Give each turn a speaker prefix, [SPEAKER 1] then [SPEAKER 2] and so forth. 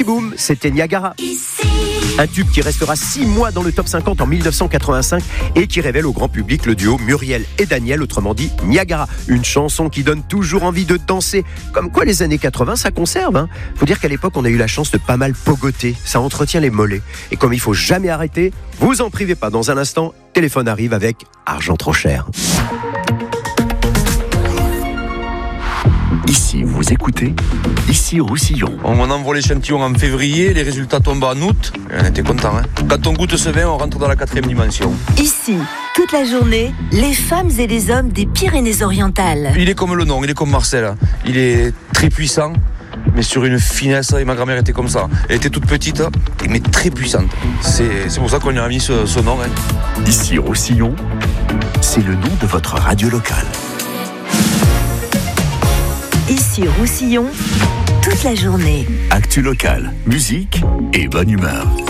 [SPEAKER 1] boum, c'était Niagara. Un tube qui restera 6 mois dans le top 50 en 1985 et qui révèle au grand public le duo Muriel et Daniel, autrement dit Niagara. Une chanson qui donne toujours envie de danser. Comme quoi les années 80, ça conserve. Hein. Faut dire qu'à l'époque, on a eu la chance de pas mal pogoter. Ça entretient les mollets. Et comme il faut jamais arrêter, vous en privez pas. Dans un instant, téléphone arrive avec Argent trop cher.
[SPEAKER 2] Ici, vous écoutez, ici Roussillon.
[SPEAKER 3] On envoie l'échantillon en février, les résultats tombent en août, et on était contents. Hein. Quand on goûte ce vin, on rentre dans la 4e dimension.
[SPEAKER 4] Ici, toute la journée, les femmes et les hommes des Pyrénées-Orientales.
[SPEAKER 3] Il est comme le nom, il est comme Marcel. Il est très puissant, mais sur une finesse, et ma grand-mère était comme ça. Elle était toute petite, mais très puissante. C'est pour ça qu'on lui a mis ce nom. Hein.
[SPEAKER 2] Ici Roussillon, c'est le nom de votre radio locale.
[SPEAKER 4] Ici Roussillon, toute la journée.
[SPEAKER 2] Actu locale, musique et bonne humeur.